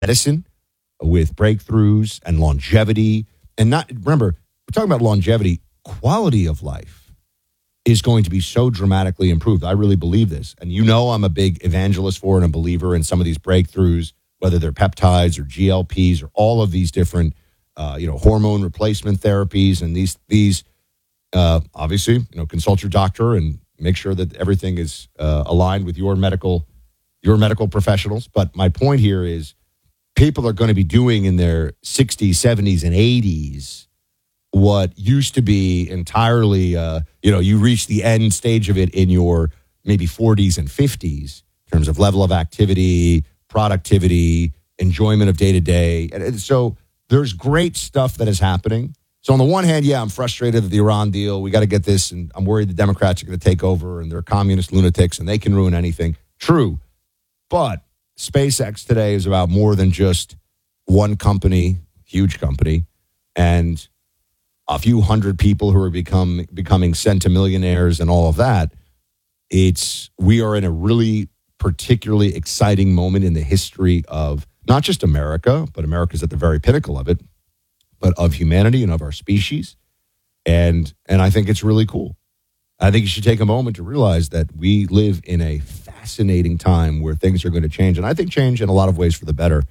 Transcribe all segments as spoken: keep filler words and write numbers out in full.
medicine with breakthroughs and longevity. And not remember, we're talking about longevity, quality of life is going to be so dramatically improved. I really believe this. And you know I'm a big evangelist for and a believer in some of these breakthroughs, whether they're peptides or G L Ps or all of these different uh, you know, hormone replacement therapies. And these, these uh, obviously, you know, consult your doctor and make sure that everything is uh, aligned with your medical, your medical professionals. But my point here is people are going to be doing in their sixties, seventies, and eighties what used to be entirely, uh, you know, you reach the end stage of it in your maybe forties and fifties in terms of level of activity, productivity, enjoyment of day-to-day. And so there's great stuff that is happening. So on the one hand, yeah, I'm frustrated at the Iran deal. We got to get this, and I'm worried the Democrats are going to take over, and they're communist lunatics, and they can ruin anything. True. But SpaceX today is about more than just one company, huge company, and a few hundred people who are become becoming centimillionaires and all of that. It's we are in a really particularly exciting moment in the history of not just America, but America's at the very pinnacle of it, but of humanity and of our species. And and I think it's really cool. I think you should take a moment to realize that we live in a fascinating time where things are going to change. And I think change in a lot of ways for the better.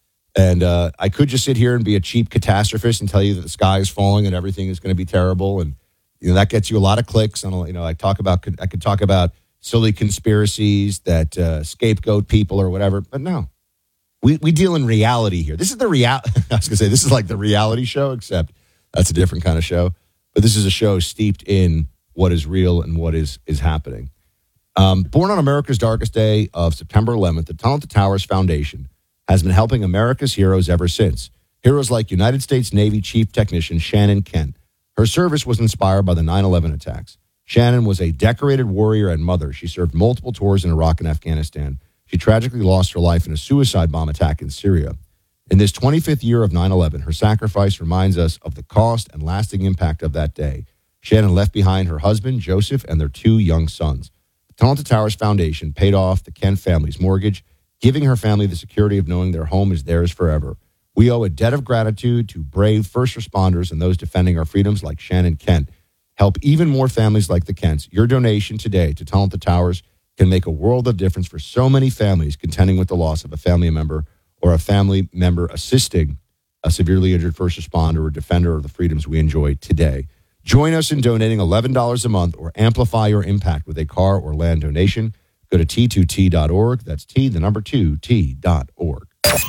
And uh, I could just sit here and be a cheap catastrophist and tell you that the sky is falling and everything is going to be terrible. And, you know, that gets you a lot of clicks. And, you know, I talk about, I could talk about silly conspiracies that uh, scapegoat people or whatever. But no, we, we deal in reality here. This is the real, I was going to say, this is like the reality show, except that's a different kind of show. But this is a show steeped in what is real and what is, is happening. Um, born on America's darkest day of September eleventh, the Tunnel to Towers Foundation has been helping America's heroes ever since. Heroes like United States Navy Chief Technician Shannon Kent. Her service was inspired by the nine eleven attacks. Shannon was a decorated warrior and mother. She served multiple tours in Iraq and Afghanistan. She tragically lost her life in a suicide bomb attack in Syria. In this twenty-fifth year of nine eleven, her sacrifice reminds us of the cost and lasting impact of that day. Shannon left behind her husband, Joseph, and their two young sons. The Tunnel to Towers Foundation paid off the Kent family's mortgage, giving her family the security of knowing their home is theirs forever. We owe a debt of gratitude to brave first responders and those defending our freedoms like Shannon Kent. Help even more families like the Kents. Your donation today to Tunnel to Towers can make a world of difference for so many families contending with the loss of a family member or a family member assisting a severely injured first responder or defender of the freedoms we enjoy today. Join us in donating eleven dollars a month or amplify your impact with a car or land donation. Go to T two T dot org. That's T, the number two, T dot org.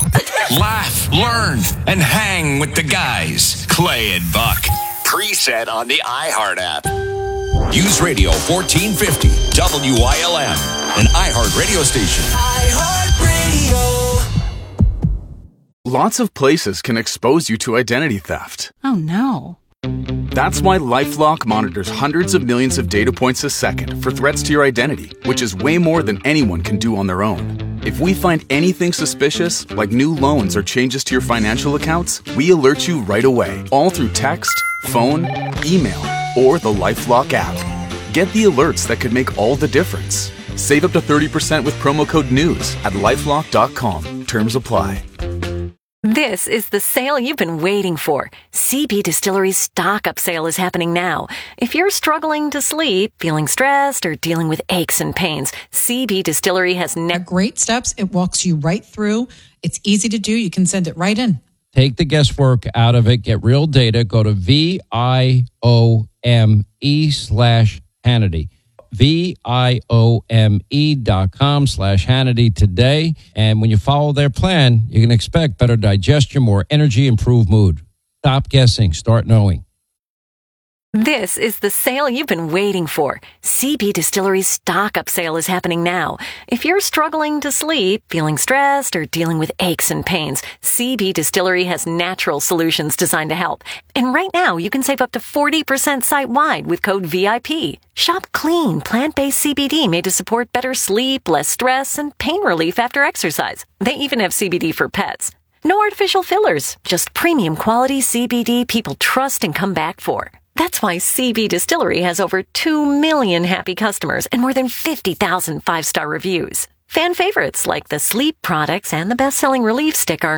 Laugh, learn, and hang with the guys. Clay and Buck. Preset on the iHeart app. Use Radio fourteen fifty, W I L M, an iHeart radio station. iHeart Radio. Lots of places can expose you to identity theft. Oh, no. That's why LifeLock monitors hundreds of millions of data points a second for threats to your identity, which is way more than anyone can do on their own. If we find anything suspicious, like new loans or changes to your financial accounts, we alert you right away, all through text, phone, email, or the LifeLock app. Get the alerts that could make all the difference. Save up to thirty percent with promo code NEWS at lifelock dot com. Terms apply. This is the sale you've been waiting for. C B Distillery's stock-up sale is happening now. If you're struggling to sleep, feeling stressed, or dealing with aches and pains, C B Distillery has ne- great steps. It walks you right through. It's easy to do. You can send it right in. Take the guesswork out of it. Get real data. Go to V I O M E slash Hannity. V I O M E dot com slash Hannity today. And when you follow their plan, you can expect better digestion, more energy, improved mood. Stop guessing. Start knowing. This is the sale you've been waiting for. C B Distillery's stock-up sale is happening now. If you're struggling to sleep, feeling stressed, or dealing with aches and pains, C B Distillery has natural solutions designed to help. And right now, you can save up to forty percent site-wide with code V I P. Shop clean, plant-based C B D made to support better sleep, less stress, and pain relief after exercise. They even have C B D for pets. No artificial fillers, just premium quality C B D people trust and come back for. That's why C B Distillery has over two million happy customers and more than fifty thousand five-star reviews. Fan favorites like the sleep products and the best-selling Relief Stick are